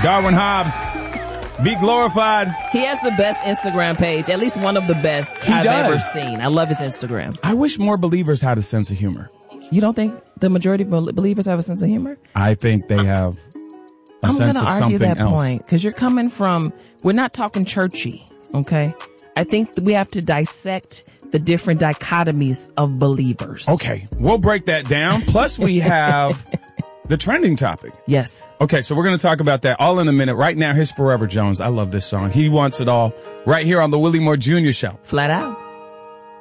Darwin Hobbs, be glorified. He has the best Instagram page, at least one of the best I've ever seen. I love his Instagram. I wish more believers had a sense of humor. You don't think the majority of believers have a sense of humor? I think they have a sense of something else. I'm going to argue that point because you're coming from, we're not talking churchy, okay? I think we have to dissect the different dichotomies of believers. Okay, we'll break that down. Plus, we have the trending topic. Yes. Okay, so we're going to talk about that all in a minute. Right now, here's Forever Jones. I love this song. He Wants It All right here on the Willie Moore Jr. Show. Flat out.